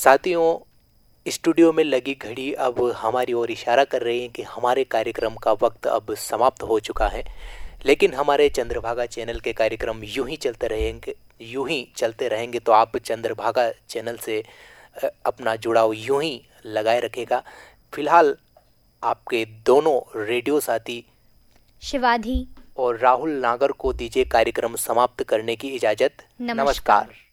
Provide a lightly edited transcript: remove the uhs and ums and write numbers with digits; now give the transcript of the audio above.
साथियों, स्टूडियो में लगी घड़ी अब हमारी ओर इशारा कर रही है कि हमारे कार्यक्रम का वक्त अब समाप्त हो चुका है। लेकिन हमारे चंद्रभागा चैनल के कार्यक्रम यूं ही चलते रहेंगे, तो आप चंद्रभागा चैनल से अपना जुड़ाव यूं ही लगाए रखेगा। फिलहाल आपके दोनों रेडियो साथी शिवाधी और राहुल नागर को दीजिए कार्यक्रम समाप्त करने की इजाज़त। नमस्कार। नमस्कार।